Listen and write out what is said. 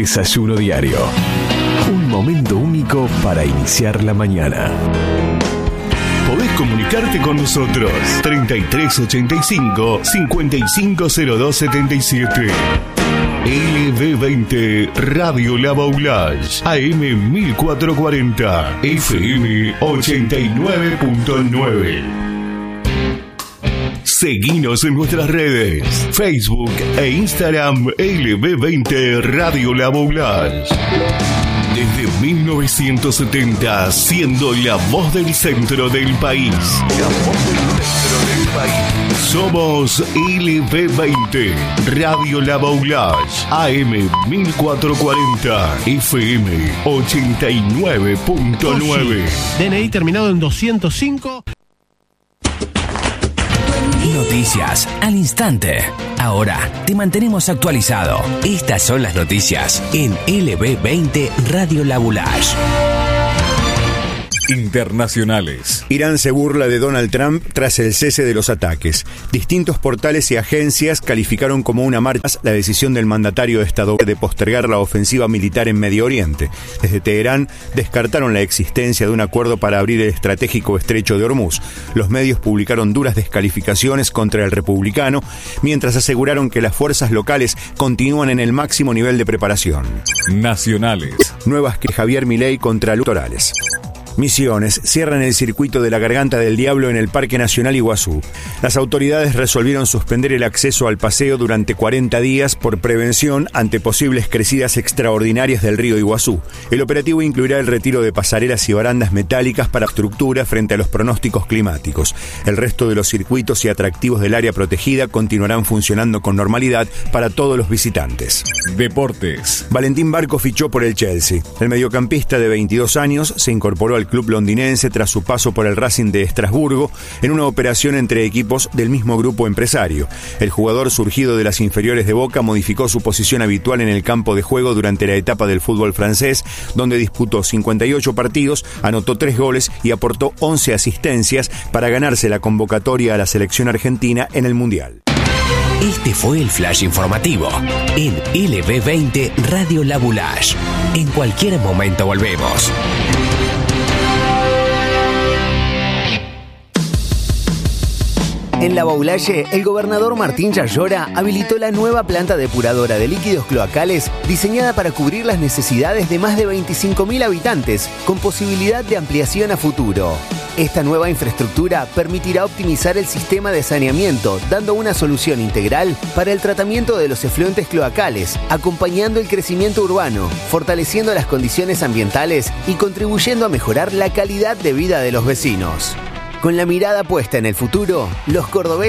Desayuno Diario. Un momento único para iniciar la mañana. Podés comunicarte con nosotros. 3385 550277. LB20 Radio La Baulage, AM 1440, FM 89.9. Seguinos en nuestras redes, Facebook e Instagram, LB20 Radio La Baulage. Desde 1970, siendo la voz del centro del país. Somos LB20 Radio La Baulage, AM 1440, FM 89.9. DNI terminado en 205. Noticias al instante. Ahora te mantenemos actualizado. Estas son las noticias en LB20 Radio La Baulage. Internacionales. Irán se burla de Donald Trump tras el cese de los ataques. Distintos portales y agencias calificaron como una marcha la decisión del mandatario estadounidense de postergar la ofensiva militar en Medio Oriente. Desde Teherán descartaron la existencia de un acuerdo para abrir el estratégico estrecho de Hormuz. Los medios publicaron duras descalificaciones contra el republicano, mientras aseguraron que las fuerzas locales continúan en el máximo nivel de preparación. Nacionales. Nuevas que Javier Milei contra electorales. Misiones cierran el circuito de la Garganta del Diablo en el Parque Nacional Iguazú. Las autoridades resolvieron suspender el acceso al paseo durante 40 días por prevención ante posibles crecidas extraordinarias del río Iguazú. El operativo incluirá el retiro de pasarelas y barandas metálicas para estructura frente a los pronósticos climáticos. El resto de los circuitos y atractivos del área protegida continuarán funcionando con normalidad para todos los visitantes. Deportes. Valentín Barco fichó por el Chelsea. El mediocampista de 22 años se incorporó al club londinense tras su paso por el Racing de Estrasburgo en una operación entre equipos del mismo grupo empresario. El jugador surgido de las inferiores de Boca modificó su posición habitual en el campo de juego durante la etapa del fútbol francés, donde disputó 58 partidos, anotó 3 goles y aportó 11 asistencias para ganarse la convocatoria a la selección argentina en el Mundial. Este fue el flash informativo en LB20 Radio La Baulage. En cualquier momento volvemos. En La Baulage, el gobernador Martín Yayora habilitó la nueva planta depuradora de líquidos cloacales diseñada para cubrir las necesidades de más de 25.000 habitantes, con posibilidad de ampliación a futuro. Esta nueva infraestructura permitirá optimizar el sistema de saneamiento, dando una solución integral para el tratamiento de los efluentes cloacales, acompañando el crecimiento urbano, fortaleciendo las condiciones ambientales y contribuyendo a mejorar la calidad de vida de los vecinos. Con la mirada puesta en el futuro, los cordobeses